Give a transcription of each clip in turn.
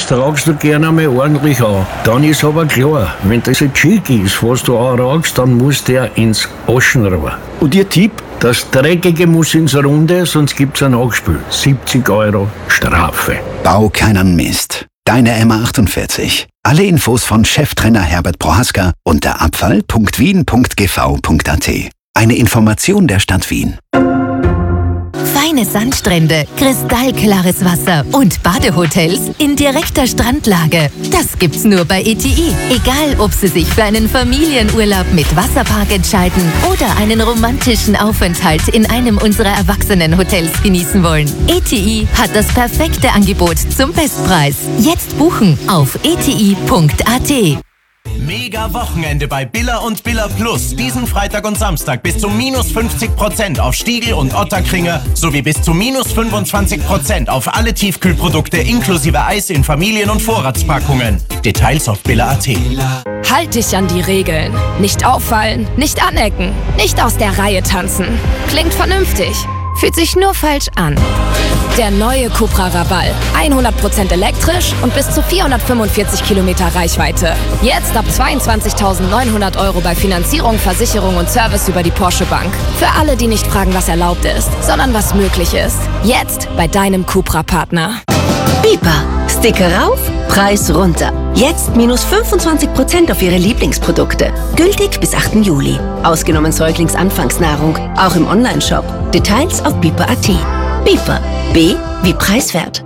das tragst du gerne einmal ordentlich an. Dann ist aber klar, wenn das ein Cheek ist, was du anragst, dann muss der ins Aschenrohr. Und ihr Tipp? Das Dreckige muss ins Runde, sonst gibt's ein Nachspiel. 70 € Strafe. Bau keinen Mist. Deine MA48. Alle Infos von Cheftrainer Herbert Prohaska unter abfall.wien.gv.at. Eine Information der Stadt Wien. Feine Sandstrände, kristallklares Wasser und Badehotels in direkter Strandlage. Das gibt's nur bei ETI. Egal, ob Sie sich für einen Familienurlaub mit Wasserpark entscheiden oder einen romantischen Aufenthalt in einem unserer Erwachsenenhotels genießen wollen. ETI hat das perfekte Angebot zum Bestpreis. Jetzt buchen auf eti.at. Mega Wochenende bei Billa und Billa Plus. Diesen Freitag und Samstag bis zu minus 50% auf Stiegel und Otterkringer sowie bis zu minus 25% auf alle Tiefkühlprodukte inklusive Eis in Familien- und Vorratspackungen. Details auf billa.at. Halt dich an die Regeln. Nicht auffallen, nicht anecken, nicht aus der Reihe tanzen. Klingt vernünftig, fühlt sich nur falsch an. Der neue Cupra Raval. 100% elektrisch und bis zu 445 Kilometer Reichweite. Jetzt ab 22.900 € bei Finanzierung, Versicherung und Service über die Porsche Bank. Für alle, die nicht fragen, was erlaubt ist, sondern was möglich ist. Jetzt bei deinem Cupra-Partner. Bipa. Sticker rauf, Preis runter. Jetzt minus 25% auf Ihre Lieblingsprodukte. Gültig bis 8. Juli. Ausgenommen Säuglingsanfangsnahrung. Auch im Onlineshop. Details auf bipa.at. Bipa. B wie preiswert.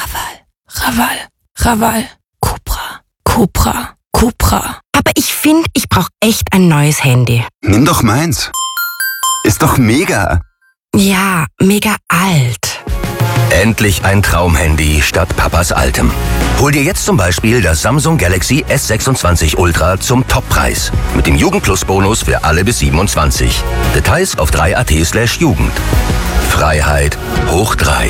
Raval. Cupra. Aber ich finde, ich brauche echt ein neues Handy. Nimm doch meins. Ist doch mega. Ja, mega alt. Endlich ein Traumhandy statt Papas altem. Hol dir jetzt zum Beispiel das Samsung Galaxy S26 Ultra zum Toppreis. Mit dem Jugendplus-Bonus für alle bis 27. Details auf 3at/Jugend. Freiheit hoch 3.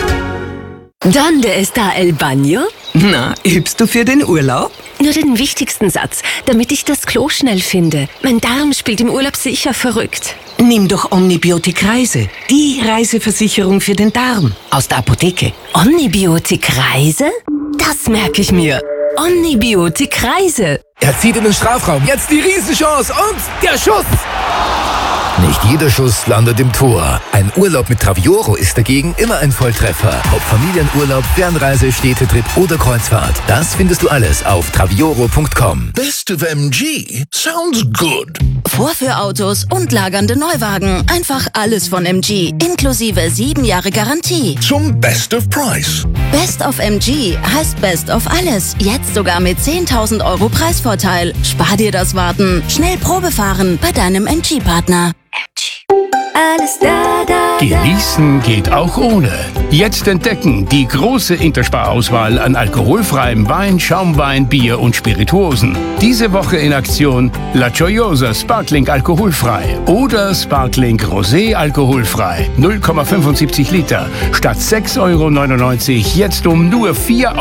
¿Dónde está el baño? Na, übst du für den Urlaub? Nur den wichtigsten Satz, damit ich das Klo schnell finde. Mein Darm spielt im Urlaub sicher verrückt. Nimm doch Omnibiotik Reise. Die Reiseversicherung für den Darm. Aus der Apotheke. Omnibiotik Reise? Das merke ich mir. Omnibiotik Reise. Er zieht in den Strafraum. Jetzt die Riesenchance und der Schuss. Nicht jeder Schuss landet im Tor. Ein Urlaub mit Travioro ist dagegen immer ein Volltreffer. Ob Familienurlaub, Fernreise, Städtetrip oder Kreuzfahrt. Das findest du alles auf travioro.com. Best of MG sounds good. Vorführautos und lagernde Neuwagen. Einfach alles von MG. Inklusive 7 Jahre Garantie. Zum Best of Price. Best of MG heißt Best of alles. Jetzt sogar mit 10.000 € Preisvorteil. Spar dir das Warten. Schnell Probe fahren bei deinem MG-Partner. Alles da. Genießen geht auch ohne. Jetzt entdecken die große Interspar-Auswahl an alkoholfreiem Wein, Schaumwein, Bier und Spirituosen. Diese Woche in Aktion La Gioiosa Sparkling alkoholfrei oder Sparkling Rosé alkoholfrei. 0,75 Liter statt 6,99 € jetzt um nur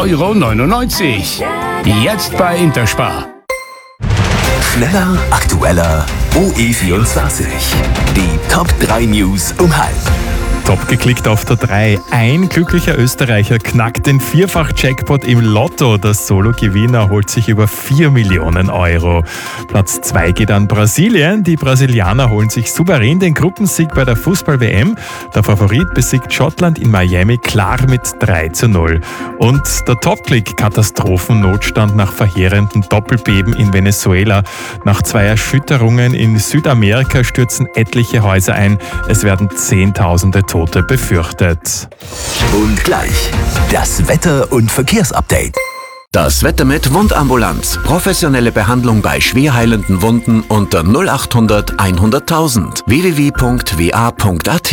4,99 €. Jetzt bei Interspar. Schneller, aktueller, OE24. Die Top 3 News um halb. Top geklickt auf der 3. Ein glücklicher Österreicher knackt den Vierfach-Jackpot im Lotto. Der Solo-Gewinner holt sich über 4 Millionen €. Platz 2 geht an Brasilien. Die Brasilianer holen sich souverän den Gruppensieg bei der Fußball-WM. Der Favorit besiegt Schottland in Miami klar mit 3:0. Und der Top-Klick: Katastrophennotstand nach verheerenden Doppelbeben in Venezuela. Nach 2 Erschütterungen in Südamerika stürzen etliche Häuser ein. Es werden Zehntausende Tote befürchtet. Und gleich das Wetter- und Verkehrsupdate. Das Wetter mit Wundambulanz. Professionelle Behandlung bei schwer heilenden Wunden unter 0800 100.000. www.wa.at.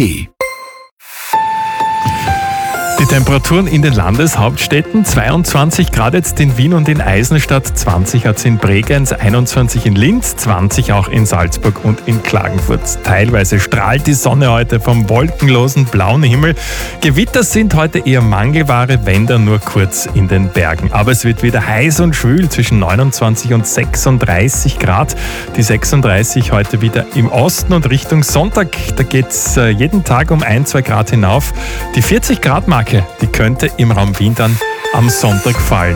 Die Temperaturen in den Landeshauptstädten: 22 Grad jetzt in Wien und in Eisenstadt, 20 hat es in Bregenz, 21 in Linz, 20 auch in Salzburg und in Klagenfurt. Teilweise strahlt die Sonne heute vom wolkenlosen blauen Himmel. Gewitter sind heute eher Mangelware, wenn dann nur kurz in den Bergen. Aber es wird wieder heiß und schwül, zwischen 29 und 36 Grad. Die 36 heute wieder im Osten und Richtung Sonntag, da geht es jeden Tag um 1-2 Grad hinauf. Die 40 Grad Marke, die könnte im Raum Wien dann am Sonntag fallen.